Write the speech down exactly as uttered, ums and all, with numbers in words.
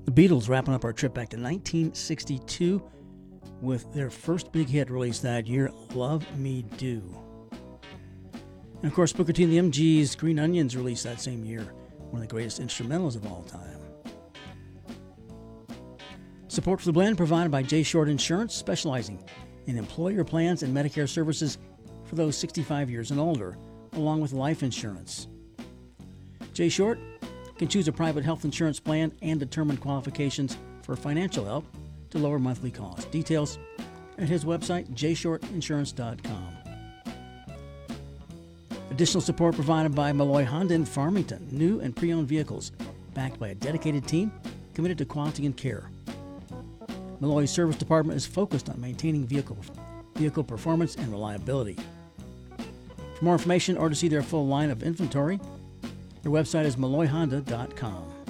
The Beatles wrapping up our trip back to nineteen sixty-two with their first big hit released that year, Love Me Do. And of course, Booker T and the M Gs' Green Onions released that same year, one of the greatest instrumentals of all time. Support for the blend provided by J. Short Insurance, specializing in employer plans and Medicare services for those sixty-five years and older, along with life insurance. J. Short can choose a private health insurance plan and determine qualifications for financial help to lower monthly costs. Details at his website, j short insurance dot com. Additional support provided by Malloy Honda in Farmington, new and pre-owned vehicles, backed by a dedicated team committed to quality and care. Malloy's service department is focused on maintaining vehicle, vehicle performance and reliability. For more information or to see their full line of inventory, their website is malloy honda dot com.